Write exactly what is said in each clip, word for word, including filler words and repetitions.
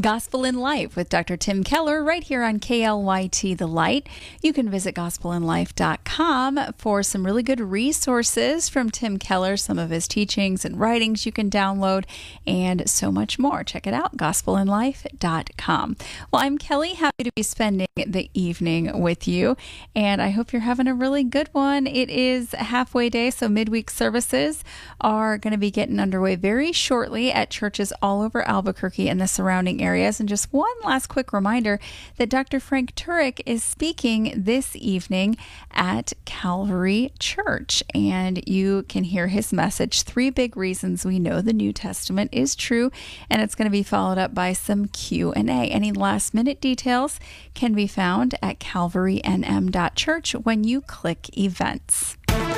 Gospel in Life with Doctor Tim Keller right here on K L Y T The Light. You can visit gospel in life dot com for some really good resources from Tim Keller, some of his teachings and writings you can download, and so much more. Check it out, gospel in life dot com. Well, I'm Kelly, happy to be spending the evening with you, and I hope you're having a really good one. It is halfway day, so midweek services are going to be getting underway very shortly at churches all over Albuquerque and the surrounding areas. And just one last quick reminder that Doctor Frank Turek is speaking this evening at Calvary Church, and you can hear his message, Three Big Reasons We Know the New Testament is True, and it's going to be followed up by some Q and A. Any last minute details can be found at calvary n m dot church when you click events.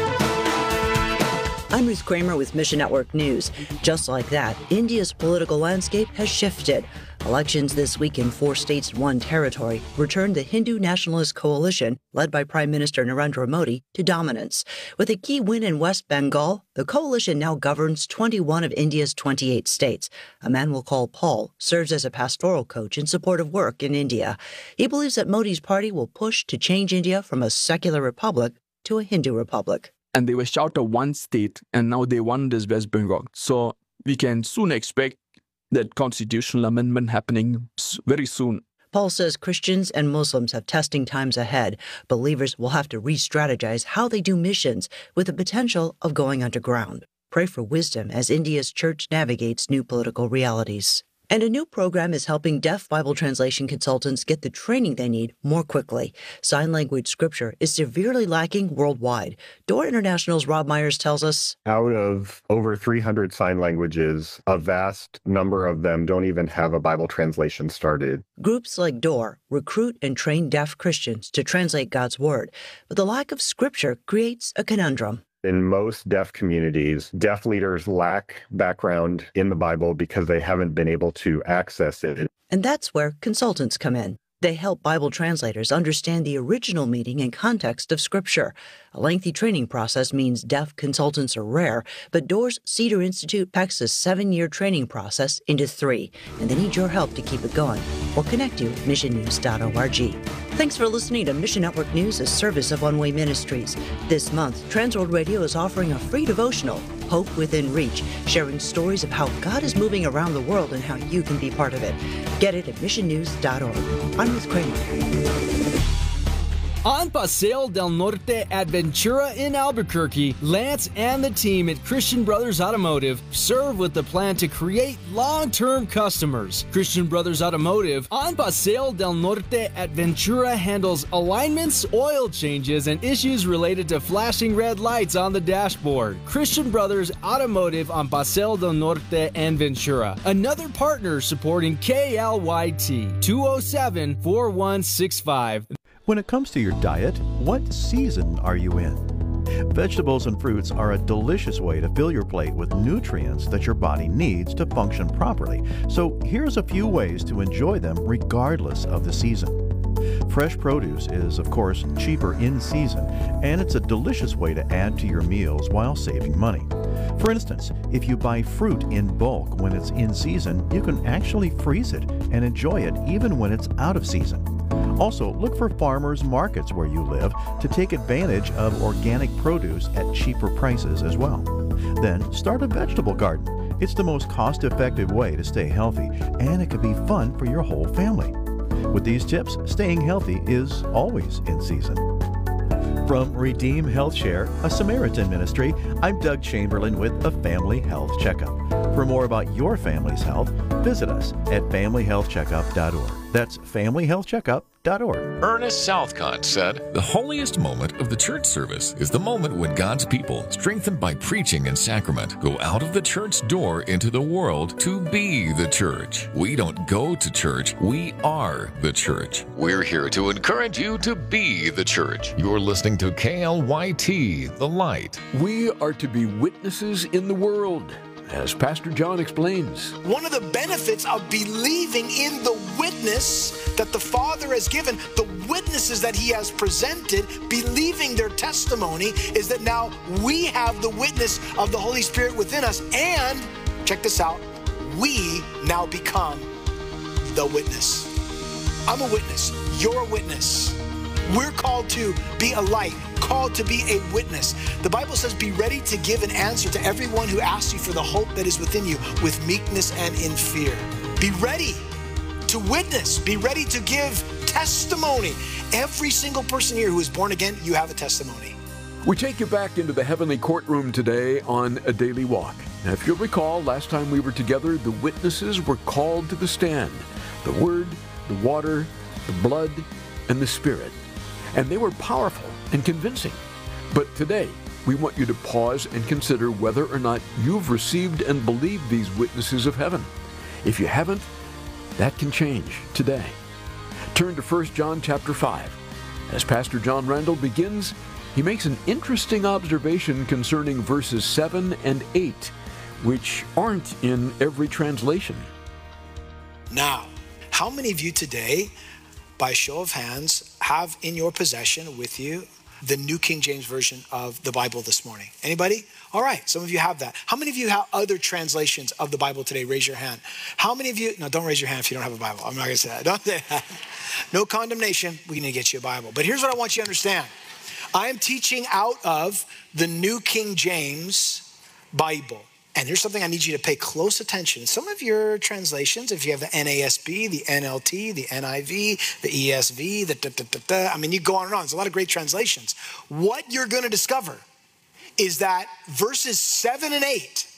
I'm Ruth Kramer with Mission Network News. Just like that, India's political landscape has shifted. Elections this week in four states and one territory returned the Hindu Nationalist Coalition, led by Prime Minister Narendra Modi, to dominance. With a key win in West Bengal, the coalition now governs twenty-one of India's twenty-eight states. A man we'll call Paul serves as a pastoral coach in support of work in India. He believes that Modi's party will push to change India from a secular republic to a Hindu republic. And they were short of one state, and now they won this West Bengal. So we can soon expect that constitutional amendment happening very soon. Paul says Christians and Muslims have testing times ahead. Believers will have to re-strategize how they do missions with the potential of going underground. Pray for wisdom as India's church navigates new political realities. And a new program is helping deaf Bible translation consultants get the training they need more quickly. Sign language scripture is severely lacking worldwide. Door International's Rob Myers tells us, out of over three hundred sign languages, a vast number of them don't even have a Bible translation started. Groups like Door recruit and train deaf Christians to translate God's Word, but the lack of scripture creates a conundrum. In most deaf communities, deaf leaders lack background in the Bible because they haven't been able to access it. And that's where consultants come in. They help Bible translators understand the original meaning and context of Scripture. A lengthy training process means deaf consultants are rare, but Door's Cedar Institute packs a seven-year training process into three, and they need your help to keep it going. We'll connect you at mission news dot org. Thanks for listening to Mission Network News, a service of One Way Ministries. This month, Transworld Radio is offering a free devotional, Hope Within Reach, sharing stories of how God is moving around the world and how you can be part of it. Get it at mission news dot org. I'm Ruth Kramer. On Paseo del Norte at Ventura in Albuquerque, Lance and the team at Christian Brothers Automotive serve with the plan to create long-term customers. Christian Brothers Automotive on Paseo del Norte at Ventura handles alignments, oil changes, and issues related to flashing red lights on the dashboard. Christian Brothers Automotive on Paseo del Norte and Ventura. Another partner supporting K L Y T, two oh seven, four one six five. When it comes to your diet, what season are you in? Vegetables and fruits are a delicious way to fill your plate with nutrients that your body needs to function properly. So here's a few ways to enjoy them regardless of the season. Fresh produce is, of course, cheaper in season, and it's a delicious way to add to your meals while saving money. For instance, if you buy fruit in bulk when it's in season, you can actually freeze it and enjoy it even when it's out of season. Also, look for farmers markets where you live to take advantage of organic produce at cheaper prices as well. Then, start a vegetable garden. It's the most cost-effective way to stay healthy, and it can be fun for your whole family. With these tips, staying healthy is always in season. From Redeem Health Share, a Samaritan ministry, I'm Doug Chamberlain with a Family Health Checkup. For more about your family's health, visit us at family health checkup dot org. That's family health checkup dot org. Ernest Southcott said, "The holiest moment of the church service is the moment when God's people, strengthened by preaching and sacrament, go out of the church door into the world to be the church. We don't go to church, we are the church. We're here to encourage you to be the church." You're listening to K L Y T, The Light. We are to be witnesses in the world, as Pastor John explains. One of the benefits of believing in the witness that the Father has given, the witnesses that He has presented, believing their testimony, is that now we have the witness of the Holy Spirit within us, and, check this out, we now become the witness. I'm a witness. You're a witness. We're called to be a light, called to be a witness. The Bible says, be ready to give an answer to everyone who asks you for the hope that is within you with meekness and in fear. Be ready to witness. Be ready to give testimony. Every single person here who is born again, you have a testimony. We take you back into the heavenly courtroom today on A Daily Walk. Now, if you'll recall, last time we were together, the witnesses were called to the stand. The Word, the water, the blood, and the Spirit. And they were powerful and convincing. But today, we want you to pause and consider whether or not you've received and believed these witnesses of heaven. If you haven't, that can change today. Turn to First John chapter five. As Pastor John Randall begins, he makes an interesting observation concerning verses seven and eight, which aren't in every translation. Now, how many of you today, by show of hands, have in your possession with you the New King James Version of the Bible this morning? Anybody? All right, some of you have that. How many of you have other translations of the Bible today? Raise your hand. How many of you, no, don't raise your hand if you don't have a Bible. I'm not gonna say that. Don't say that. No condemnation, we need to get you a Bible. But here's what I want you to understand. I am teaching out of the New King James Bible. And here's something I need you to pay close attention. Some of your translations, if you have the N A S B, the N L T, the N I V, the E S V, the da, da, da, da, I mean, you go on and on. There's a lot of great translations. What you're going to discover is that verses seven and eight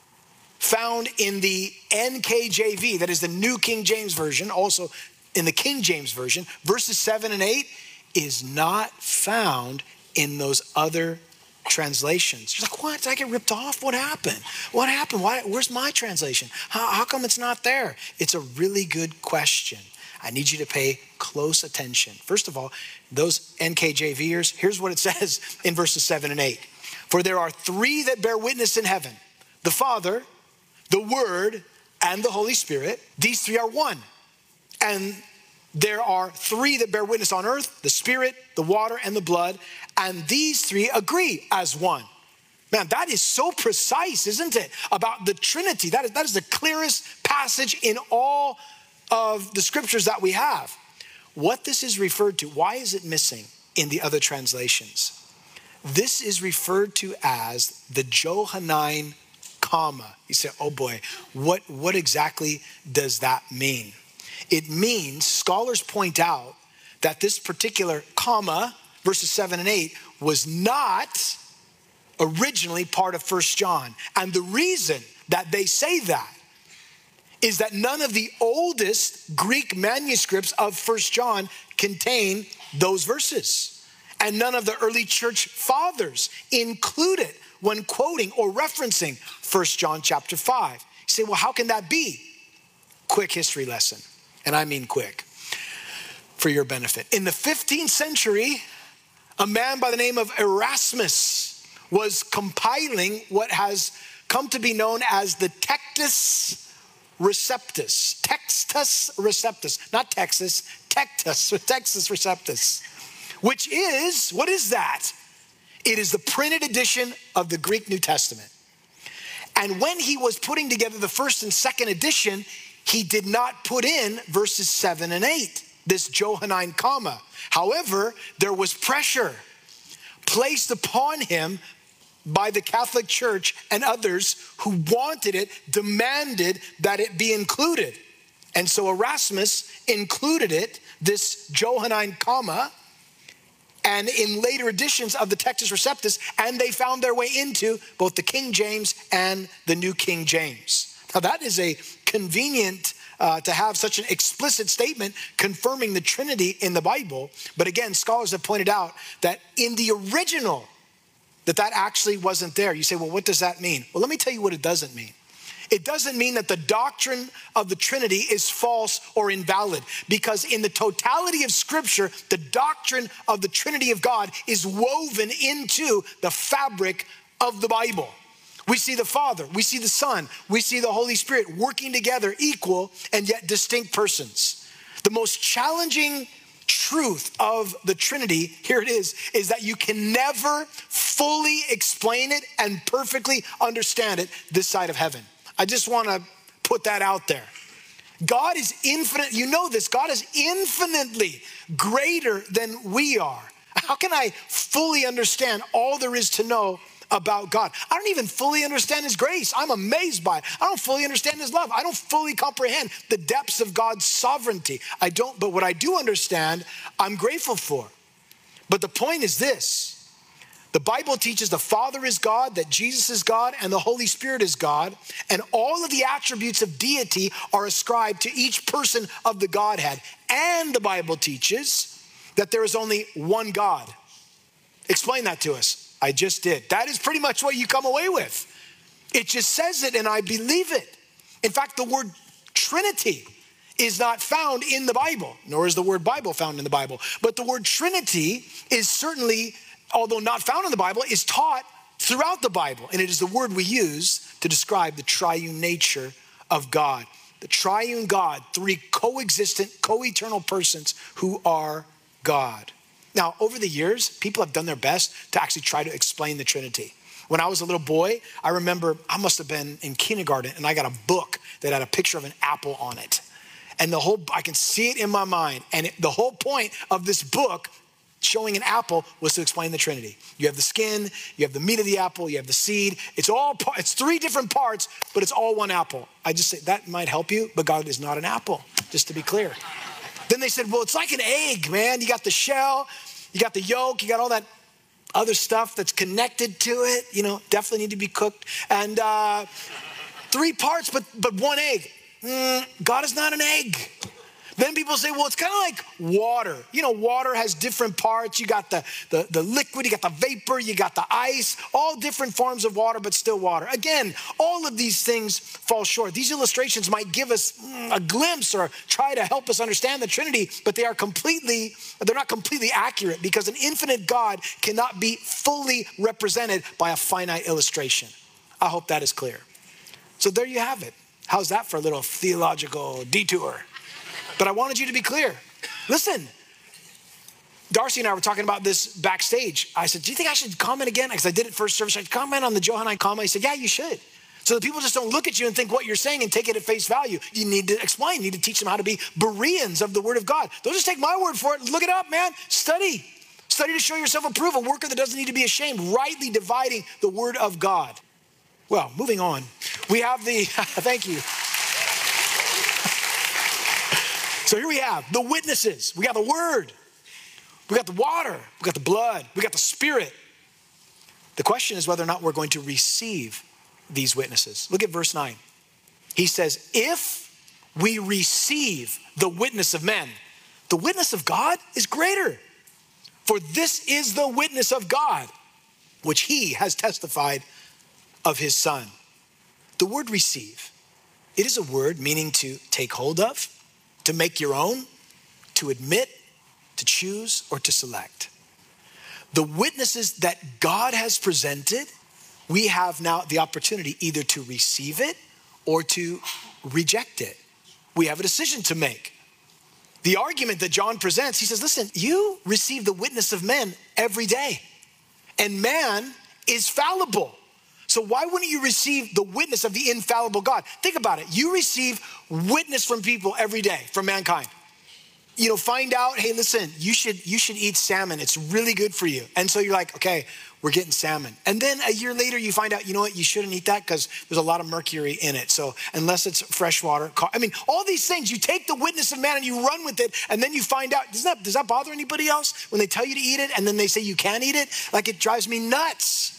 found in the N K J V, that is the New King James Version, also in the King James Version, verses seven and eight is not found in those other translations. You're like, what? Did I get ripped off? What happened? What happened? Why? Where's my translation? How, how come it's not there? It's a really good question. I need you to pay close attention. First of all, those N K J Vers, here's what it says in verses seven and eight. For there are three that bear witness in heaven, the Father, the Word, and the Holy Spirit. These three are one. And there are three that bear witness on earth, the Spirit, the water, and the blood. And these three agree as one. Man, that is so precise, isn't it? About the Trinity. That is, that is the clearest passage in all of the scriptures that we have. What this is referred to, why is it missing in the other translations? This is referred to as the Johannine comma. You say, oh boy, what, what exactly does that mean? It means, scholars point out, that this particular comma, verses seven and eight, was not originally part of First John. And the reason that they say that is that none of the oldest Greek manuscripts of First John contain those verses. And none of the early church fathers include it when quoting or referencing First John chapter five. You say, well, how can that be? Quick history lesson. And I mean quick, for your benefit. In the fifteenth century, a man by the name of Erasmus was compiling what has come to be known as the Textus Receptus. Textus Receptus, not Texas, Textus, Textus Receptus, which is, what is that? It is the printed edition of the Greek New Testament. And when he was putting together the first and second edition, he did not put in verses seven and eight, this Johannine comma. However, there was pressure placed upon him by the Catholic Church and others who wanted it, demanded that it be included. And so Erasmus included it, this Johannine comma, and in later editions of the Textus Receptus, and they found their way into both the King James and the New King James. Now that is a convenient uh, to have such an explicit statement confirming the Trinity in the Bible. But again, scholars have pointed out that in the original, that that actually wasn't there. You say, well, what does that mean? Well, let me tell you what it doesn't mean. It doesn't mean that the doctrine of the Trinity is false or invalid, because in the totality of Scripture, the doctrine of the Trinity of God is woven into the fabric of the Bible. We see the Father, we see the Son, we see the Holy Spirit working together, equal and yet distinct persons. The most challenging truth of the Trinity, here it is, is that you can never fully explain it and perfectly understand it this side of heaven. I just want to put that out there. God is infinite. You know this. God is infinitely greater than we are. How can I fully understand all there is to know about God? I don't even fully understand his grace. I'm amazed by it. I don't fully understand his love. I don't fully comprehend the depths of God's sovereignty. I don't, but what I do understand, I'm grateful for. But the point is this. The Bible teaches the Father is God, that Jesus is God, and the Holy Spirit is God. And all of the attributes of deity are ascribed to each person of the Godhead. And the Bible teaches that there is only one God. Explain that to us. I just did. That is pretty much what you come away with. It just says it, and I believe it. In fact, the word Trinity is not found in the Bible, nor is the word Bible found in the Bible. But the word Trinity is certainly, although not found in the Bible, is taught throughout the Bible. And it is the word we use to describe the triune nature of God. The triune God, three coexistent, co-eternal persons who are God. Now, over the years, people have done their best to actually try to explain the Trinity. When I was a little boy, I remember I must have been in kindergarten, and I got a book that had a picture of an apple on it. And the whole, I can see it in my mind. And it, the whole point of this book showing an apple was to explain the Trinity. You have the skin, you have the meat of the apple, you have the seed. It's all, it's three different parts, but it's all one apple. I just say that might help you, but God is not an apple, just to be clear. Then they said, well, it's like an egg, man. You got the shell, you got the yolk, you got all that other stuff that's connected to it. You know, definitely need to be cooked. And uh, three parts, but but one egg. Mm, God is not an egg. Then people say, well, it's kind of like water. You know, water has different parts. You got the, the, the liquid, you got the vapor, you got the ice, all different forms of water, but still water. Again, all of these things fall short. These illustrations might give us a glimpse or try to help us understand the Trinity, but they are completely, they're not completely accurate, because an infinite God cannot be fully represented by a finite illustration. I hope that is clear. So there you have it. How's that for a little theological detour? But I wanted you to be clear. Listen, Darcy and I were talking about this backstage. I said, do you think I should comment again? Because I did it first service. I should comment on the Johannine comment. He said, yeah, you should. So that people just don't look at you and think what you're saying and take it at face value. You need to explain. You need to teach them how to be Bereans of the word of God. Don't just take my word for it. Look it up, man. Study. Study to show yourself approved, a worker that doesn't need to be ashamed, rightly dividing the word of God. Well, moving on. We have the, thank you. So here we have the witnesses. We got the word. We got the water. We got the blood. We got the spirit. The question is whether or not we're going to receive these witnesses. Look at verse nine. He says, if we receive the witness of men, the witness of God is greater. For this is the witness of God, which he has testified of his Son. The word receive, it is a word meaning to take hold of, to make your own, to admit, to choose, or to select. The witnesses that God has presented, we have now the opportunity either to receive it or to reject it. We have a decision to make. The argument that John presents, he says, listen, you receive the witness of men every day, and man is fallible. So why wouldn't you receive the witness of the infallible God? Think about it. You receive witness from people every day, from mankind. You know, find out, hey, listen, you should you should eat salmon. It's really good for you. And so you're like, okay, we're getting salmon. And then a year later, you find out, you know what, you shouldn't eat that because there's a lot of mercury in it. So unless it's fresh water, I mean, all these things, you take the witness of man and you run with it. And then you find out, does that, does that bother anybody else when they tell you to eat it and then they say you can't eat it? Like, it drives me nuts.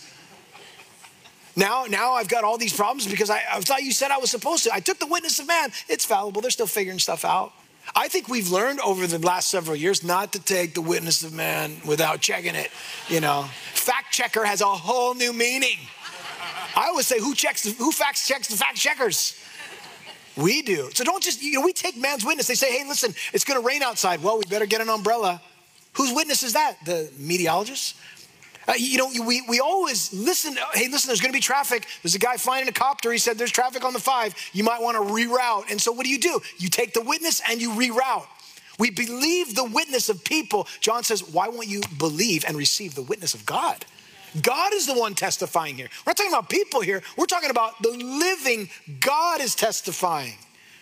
Now, now I've got all these problems because I, I thought you said I was supposed to. I took the witness of man. It's fallible. They're still figuring stuff out. I think we've learned over the last several years not to take the witness of man without checking it. You know, fact checker has a whole new meaning. I always say, who checks, the, who fact checks the fact checkers? We do. So don't just, you know, we take man's witness. They say, hey, listen, it's going to rain outside. Well, we better get an umbrella. Whose witness is that? The meteorologist? Uh, you know, we, we always listen. Hey, listen, there's going to be traffic. There's a guy flying in a copter. He said there's traffic on the five. You might want to reroute. And so what do you do? You take the witness and you reroute. We believe the witness of people. John says, why won't you believe and receive the witness of God? God is the one testifying here. We're not talking about people here. We're talking about the living God is testifying.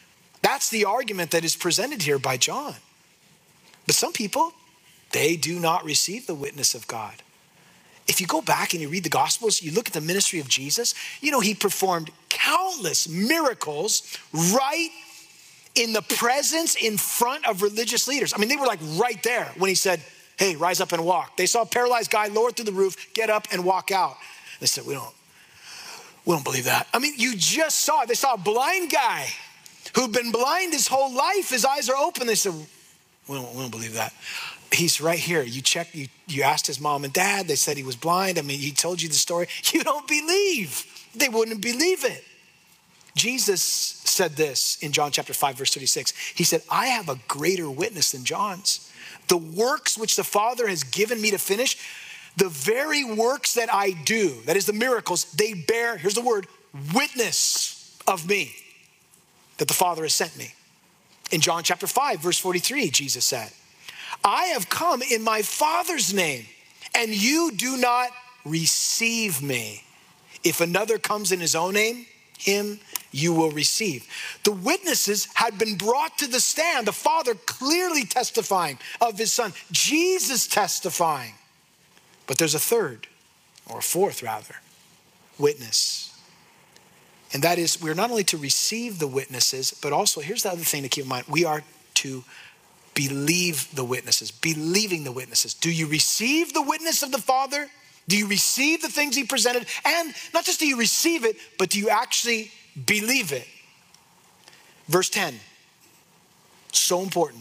That's the argument that is presented here by John. But some people, they do not receive the witness of God. If you go back and you read the Gospels, you look at the ministry of Jesus, you know, he performed countless miracles right in the presence, in front of religious leaders. I mean, they were like right there when he said, hey, rise up and walk. They saw a paralyzed guy lowered through the roof, get up and walk out. They said, we don't, we don't believe that. I mean, you just saw it. They saw a blind guy who'd been blind his whole life. His eyes are open. They said, we don't, we don't believe that. He's right here. You checked, you, you asked his mom and dad. They said he was blind. I mean, he told you the story. You don't believe. They wouldn't believe it. Jesus said this in John chapter five, verse thirty-six. He said, I have a greater witness than John's. The works which the Father has given me to finish, the very works that I do, that is the miracles, they bear, here's the word, witness of me, that the Father has sent me. In John chapter five, verse forty-three, Jesus said, I have come in my Father's name, and you do not receive me. If another comes in his own name, him you will receive. The witnesses had been brought to the stand, the Father clearly testifying of his Son, Jesus testifying. But there's a third, or a fourth rather, witness. And that is, we're not only to receive the witnesses, but also, here's the other thing to keep in mind, we are to believe the witnesses, believing the witnesses. Do you receive the witness of the Father? Do you receive the things he presented? And not just do you receive it, but do you actually believe it? Verse ten, so important.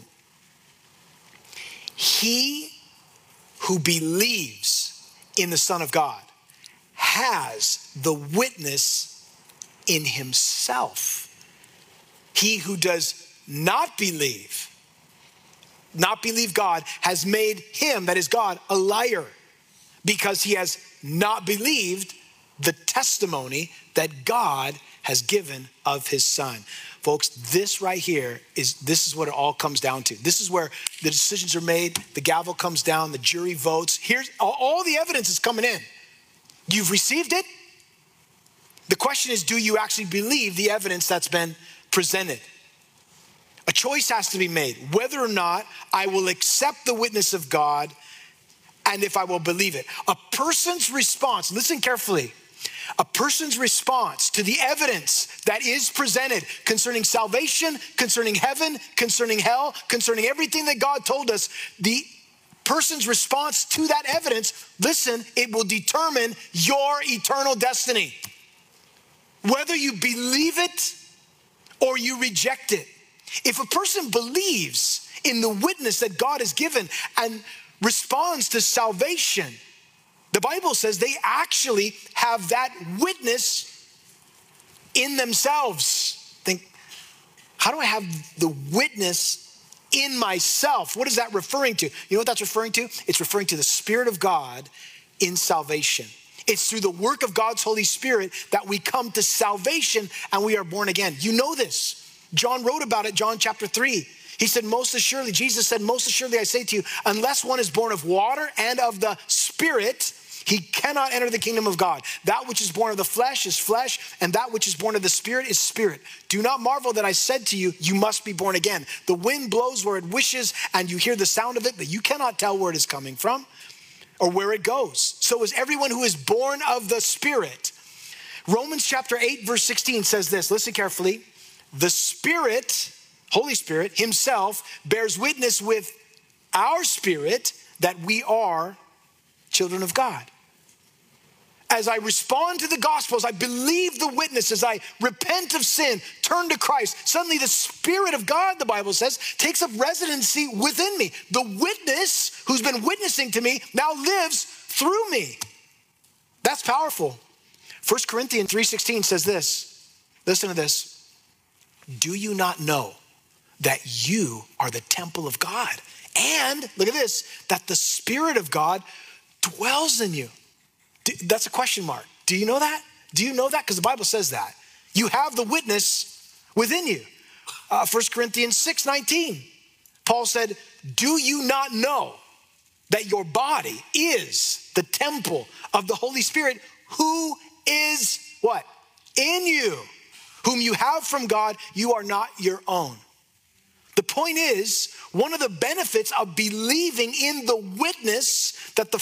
He who believes in the Son of God has the witness in himself. He who does not believe, not believe God, has made him, that is God, a liar, because he has not believed the testimony that God has given of his Son. Folks, this right here is, this is what it all comes down to. This is where the decisions are made, the gavel comes down, the jury votes. Here's, all, all the evidence is coming in. You've received it. The question is, do you actually believe the evidence that's been presented? A choice has to be made, whether or not I will accept the witness of God and if I will believe it. A person's response, listen carefully, a person's response to the evidence that is presented concerning salvation, concerning heaven, concerning hell, concerning everything that God told us, the person's response to that evidence, listen, it will determine your eternal destiny. Whether you believe it or you reject it. If a person believes in the witness that God has given and responds to salvation, the Bible says they actually have that witness in themselves. Think, how do I have the witness in myself? What is that referring to? You know what that's referring to? It's referring to the Spirit of God in salvation. It's through the work of God's Holy Spirit that we come to salvation and we are born again. You know this. John wrote about it, John chapter three. He said, most assuredly, Jesus said, most assuredly I say to you, unless one is born of water and of the Spirit, he cannot enter the kingdom of God. That which is born of the flesh is flesh, and that which is born of the Spirit is spirit. Do not marvel that I said to you, you must be born again. The wind blows where it wishes, and you hear the sound of it, but you cannot tell where it is coming from or where it goes. So is everyone who is born of the Spirit. Romans chapter eight, verse sixteen says this, listen carefully. The Spirit, Holy Spirit himself, bears witness with our spirit that we are children of God. As I respond to the gospel, as I believe the witness, as I repent of sin, turn to Christ, suddenly the Spirit of God, the Bible says, takes up residency within me. The witness who's been witnessing to me now lives through me. That's powerful. First Corinthians three sixteen says this. Listen to this. Do you not know that you are the temple of God? And, look at this, that the Spirit of God dwells in you. That's a question mark. Do you know that? Do you know that? Because the Bible says that. You have the witness within you. Uh, First Corinthians six nineteen. Paul said, do you not know that your body is the temple of the Holy Spirit who is what? In you. whom you have from God, you are not your own. The point is, one of the benefits of believing in the witness that the